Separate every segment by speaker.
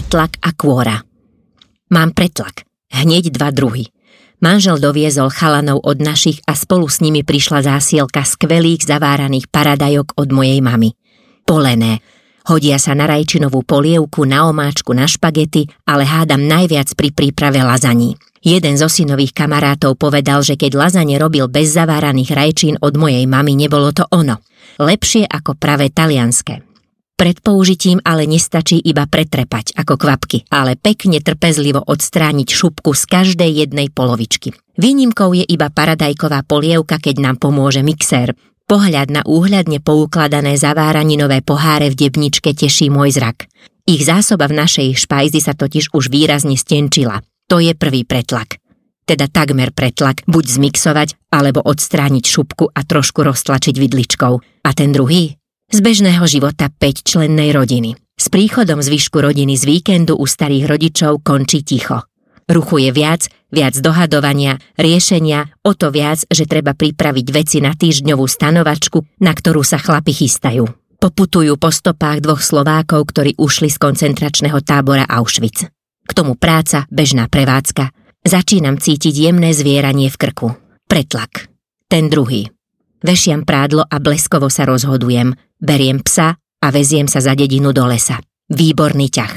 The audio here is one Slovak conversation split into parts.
Speaker 1: pretlak a kôra. Mám pretlak, hneď 2 druhy. Manžel doviezol chalanov od našich a spolu s nimi prišla zásielka skvelých zaváraných paradajok od mojej mamy. Polené. Hodia sa na rajčinovú polievku, na omáčku, na špagety, ale hádam najviac pri príprave lazaní. Jeden zo synových kamarátov povedal, že keď lazanie robil bez zaváraných rajčín od mojej mamy, nebolo to ono. Lepšie ako pravé talianske. Pred použitím ale nestačí iba pretrepať ako kvapky, ale pekne trpezlivo odstrániť šupku z každej jednej polovičky. Výnimkou je iba paradajková polievka, keď nám pomôže mixér. Pohľad na úhľadne poukladané zaváraninové poháre v debničke teší môj zrak. Ich zásoba v našej špajzi sa totiž už výrazne stenčila. To je prvý pretlak. Teda takmer pretlak, buď zmixovať, alebo odstrániť šupku a trošku roztlačiť vidličkou. A ten druhý? Z bežného života 5-člennej rodiny. S príchodom zvyšku rodiny z víkendu u starých rodičov končí ticho. Ruchu je viac dohadovania, riešenia, o to viac, že treba pripraviť veci na týždňovú stanovačku, na ktorú sa chlapi chystajú. Poputujú po stopách 2 Slovákov, ktorí ušli z koncentračného tábora Auschwitz. K tomu práca, bežná prevádzka. Začínam cítiť jemné zvieranie v krku. Pretlak. Ten druhý. Vešiam prádlo a bleskovo sa rozhodujem. Beriem psa a veziem sa za dedinu do lesa. Výborný ťah.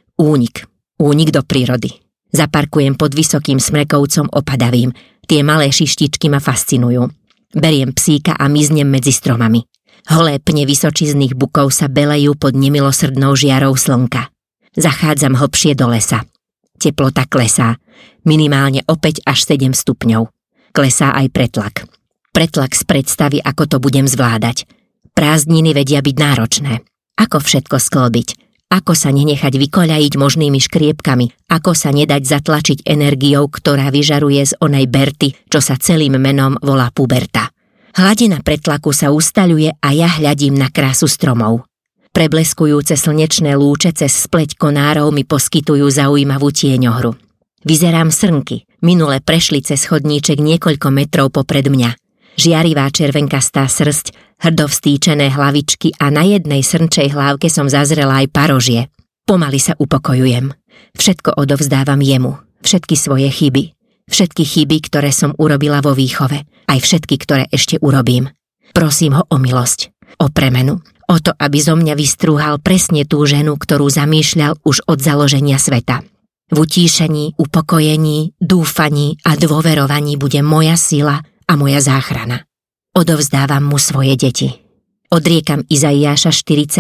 Speaker 1: Únik do prírody. Zaparkujem pod vysokým smrekovcom opadavým. Tie malé šištičky ma fascinujú. Beriem psíka a miznem medzi stromami. Holé pne vysočizných bukov sa belejú pod nemilosrdnou žiarou slnka. Zachádzam hlbšie do lesa. Teplota klesá. Minimálne o 5 až 7 stupňov. Klesá aj pretlak. Pretlak z predstavy, ako to budem zvládať. Prázdniny vedia byť náročné. Ako všetko sklbiť? Ako sa nenechať vykoľajiť možnými škriepkami? Ako sa nedať zatlačiť energiou, ktorá vyžaruje z onej Berty, čo sa celým menom volá puberta? Hladina pretlaku sa ustaľuje a ja hľadím na krásu stromov. Prebleskujúce slnečné lúče cez spleť konárov mi poskytujú zaujímavú tieňohru. Vyzerám srnky. Minule prešli cez chodníček niekoľko metrov popred mňa. Žiarivá červenkastá srsť, hrdo vstýčené hlavičky a na jednej srnčej hlávke som zazrela aj parožie. Pomaly sa upokojujem. Všetko odovzdávam jemu. Všetky svoje chyby. Všetky chyby, ktoré som urobila vo výchove. Aj všetky, ktoré ešte urobím. Prosím ho o milosť. O premenu. O to, aby zo mňa vystrúhal presne tú ženu, ktorú zamýšľal už od založenia sveta. V utíšení, upokojení, dúfaní a dôverovaní bude moja sila a moja záchrana. Odovzdávam mu svoje deti. Odriekam Izaiáša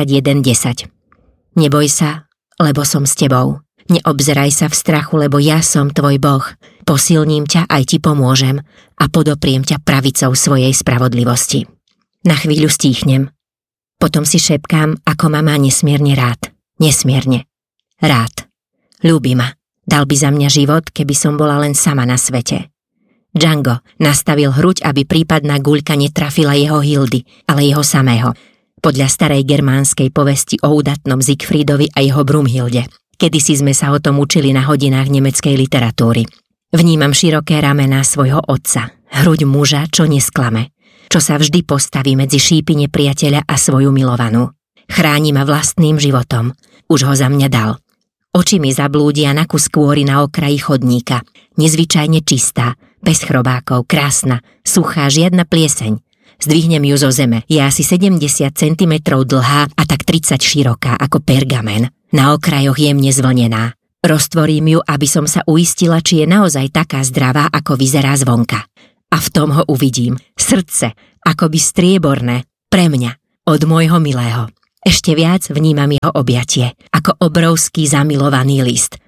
Speaker 1: 41:10. Neboj sa, lebo som s tebou. Neobzeraj sa v strachu, lebo ja som tvoj Boh. Posilním ťa, aj ti pomôžem a podopriem ťa pravicou svojej spravodlivosti. Na chvíľu stíchnem. Potom si šepkám, ako ma má nesmierne rád. Nesmierne. Rád. Ľúbi ma. Dal by za mňa život, keby som bola len sama na svete. Django nastavil hruď, aby prípadná guľka netrafila jeho Hildy, ale jeho samého. Podľa starej germánskej povesti o udatnom Siegfriedovi a jeho Brumhilde. Kedysi sme sa o tom učili na hodinách nemeckej literatúry. Vnímam široké ramená svojho otca, hruď muža, čo nesklame, čo sa vždy postaví medzi šípy nepriateľa a svoju milovanú. Chráni ma vlastným životom, už ho za mňa dal. Oči mi zablúdia na kus kôry na okraji chodníka, nezvyčajne čistá, bez chrobákov, krásna, suchá, žiadna plieseň. Zdvihnem ju zo zeme, je asi 70 cm dlhá a tak 30 široká ako pergamen. Na okrajoch jemne zvlnená. Roztvorím ju, aby som sa uistila, či je naozaj taká zdravá, ako vyzerá zvonka. A v tom ho uvidím. Srdce, akoby strieborné, pre mňa, od môjho milého. Ešte viac vnímam jeho objatie, ako obrovský zamilovaný list,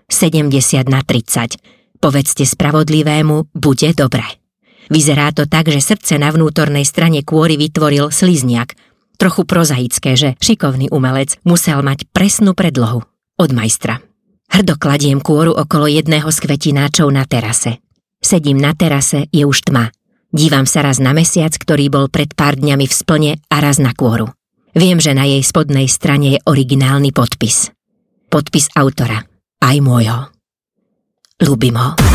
Speaker 1: 70/30. Povedzte spravodlivému, bude dobre. Vyzerá to tak, že srdce na vnútornej strane kôry vytvoril slizniak. Trochu prozaické, že šikovný umelec musel mať presnú predlohu. Od majstra. Hrdo kladiem kôru okolo jedného z kvetináčov na terase. Sedím na terase, je už tma. Dívam sa raz na mesiac, ktorý bol pred pár dňami v splne, a raz na kôru. Viem, že na jej spodnej strane je originálny podpis. Podpis autora. Aj môjho. Ľúbim ho.